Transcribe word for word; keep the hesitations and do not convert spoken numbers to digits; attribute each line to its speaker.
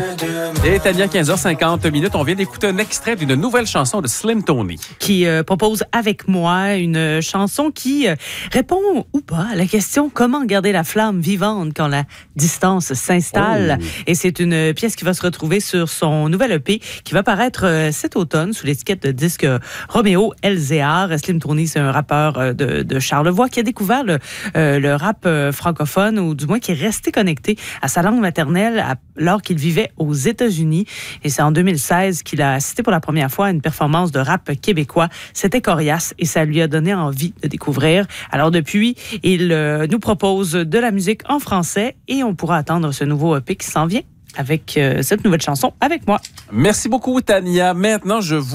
Speaker 1: Et Tania, quinze heures cinquante minutes, on vient d'écouter un extrait d'une nouvelle chanson de Slim Tony.
Speaker 2: Qui euh, propose avec moi une chanson qui euh, répond ou pas à la question comment garder la flamme vivante quand la distance s'installe. Oh. Et c'est une pièce qui va se retrouver sur son nouvel E P qui va paraître euh, cet automne sous l'étiquette de disque Roméo Elzéar. Slim Tony, c'est un rappeur euh, de, de Charlevoix qui a découvert le, euh, le rap euh, francophone, ou du moins qui est resté connecté à sa langue maternelle alors qu'il vivait aux États-Unis. Et c'est en deux mille seize qu'il a assisté pour la première fois à une performance de rap québécois. C'était coriace et ça lui a donné envie de découvrir. Alors depuis, il euh, nous propose de la musique en français et on pourra attendre ce nouveau E P qui s'en vient avec euh, cette nouvelle chanson avec moi.
Speaker 1: Merci beaucoup, Tania. Maintenant, je vous